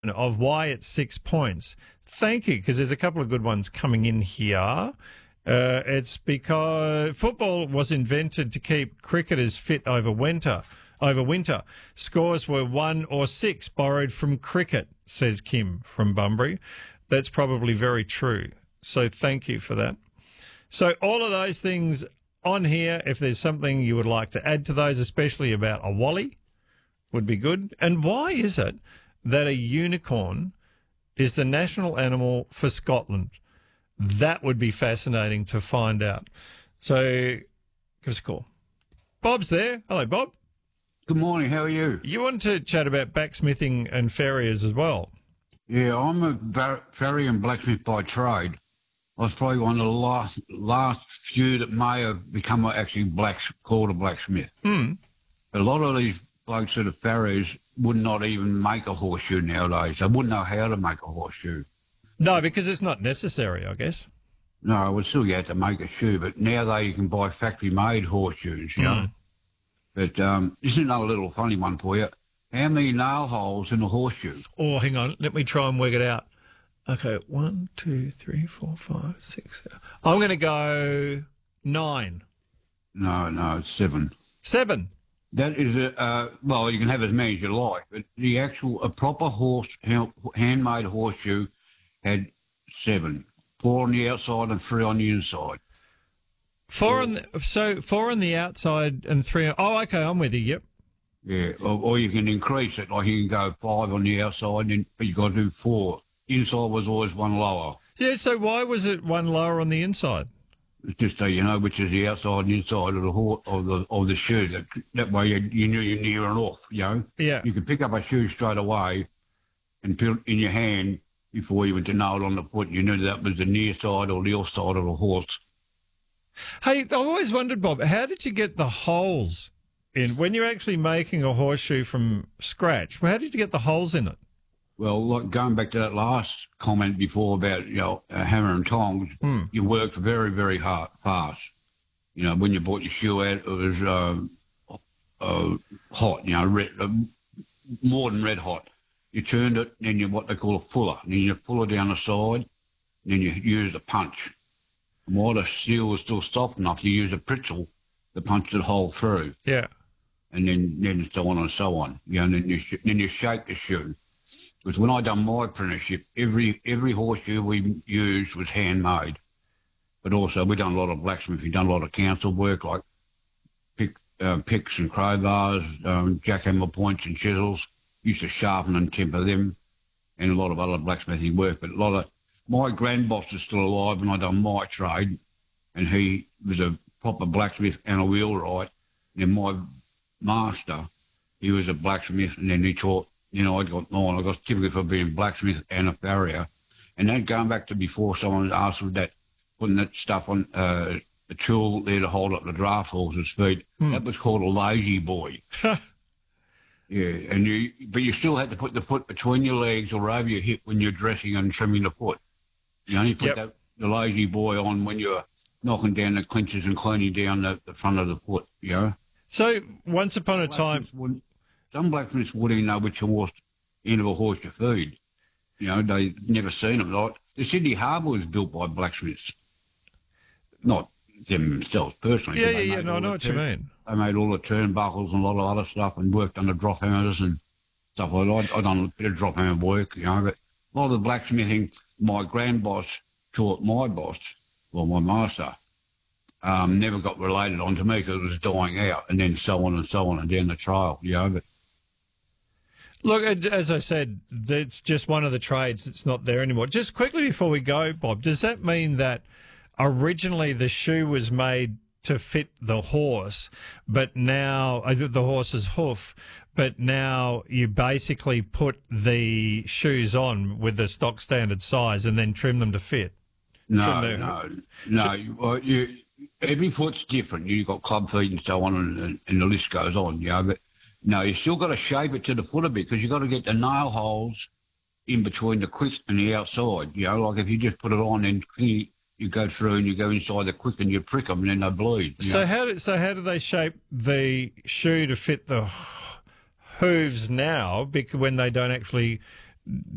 of why it's 6 points. Thank you, because there's a couple of good ones coming in here. It's because football was invented to keep cricketers fit over winter. Scores were 1 or 6 borrowed from cricket, says Kim from Bunbury. That's probably very true. So thank you for that. So all of those things on here, if there's something you would like to add to those, especially about a wally, would be good. And why is it that a unicorn is the national animal for Scotland? That would be fascinating to find out. So give us a call. Bob's there. Hello, Bob. Good morning. How are you? You want to chat about backsmithing and farriers as well? Yeah, I'm a farrier and blacksmith by trade. I was probably one of the last few that may have become actually called a blacksmith. Mm. A lot of these blokes that are farriers would not even make a horseshoe nowadays. They wouldn't know how to make a horseshoe. No, because it's not necessary, I guess. No, I would still get to make a shoe, but now you can buy factory-made horseshoes, you know. But this is another little funny one for you. How many nail holes in a horseshoe? Oh, hang on. Let me try and work it out. Okay, 1, 2, 3, 4, 5, 6, 7. I'm going to go 9. No, it's 7. 7? That is well, you can have as many as you like, but a proper handmade horseshoe had 7. 4 on the outside and 3 on the inside. 4 on the outside and 3 on... Oh, okay, I'm with you, yep. Yeah, or you can increase it, like you can go 5 on the outside, but you've got to do 4. Inside was always 1 lower. Yeah, so why was it 1 lower on the inside? It's just so you know which is the outside and inside of the shoe. That way you knew you're near and off, you know? Yeah. You could pick up a shoe straight away and put it in your hand before you went to nail it on the foot. You knew that was the near side or the off side of the horse. Hey, I always wondered, Bob, how did you get the holes in when you're actually making a horseshoe from scratch? How did you get the holes in it? Well, like going back to that last comment before about, hammer and tongs, you worked very, very hard, fast. You know, when you bought your shoe out, it was hot, more than red hot. You turned it, then you what they call a fuller. Then you fuller down the side, then you use a punch. And while the steel was still soft enough, you use a Pritzl to punch the hole through. Yeah. And then so on and so on. And then you shake the shoe. Because when I done my apprenticeship, every horseshoe we used was handmade. But also we done a lot of blacksmithing, done a lot of council work like picks and crowbars, jackhammer points and chisels. Used to sharpen and temper them, and a lot of other blacksmithing work. But my grandboss is still alive when I done my trade, and he was a proper blacksmith and a wheelwright. And my master, he was a blacksmith, and then he taught. I got mine. I got typically for being blacksmith and a farrier. And then going back to before someone asked for that, putting that stuff on the tool there to hold up the draft horse's feet, that was called a lazy boy. Yeah, but you still had to put the foot between your legs or over your hip when you're dressing and trimming the foot. You only put the lazy boy on when you're knocking down the clinches and cleaning down the front of the foot, you know. So once upon a time... Some blacksmiths wouldn't even know which horse, end of a horse to feed. You know, they never seen them. Like, the Sydney Harbour was built by blacksmiths. Not themselves personally. Yeah, no, I know what you mean. They made all the turnbuckles and a lot of other stuff and worked on the drop hammers and stuff like that. I done a bit of drop hammer work, but a lot of the blacksmithing, my grandboss taught my boss, well, my master, never got related onto me because it was dying out, and then so on and down the trail, but... Look, as I said, it's just one of the trades that's not there anymore. Just quickly before we go, Bob, does that mean that originally the shoe was made to fit the horse, but now the horse's hoof, but now you basically put the shoes on with the stock standard size and then trim them to fit? No. Well, every foot's different. You've got club feet and so on, and the list goes on, but... No, you still got to shape it to the foot a bit because you've got to get the nail holes in between the quick and the outside. Like if you just put it on and you go through and you go inside the quick and you prick them and then they bleed. So how do they shape the shoe to fit the hooves now when they don't actually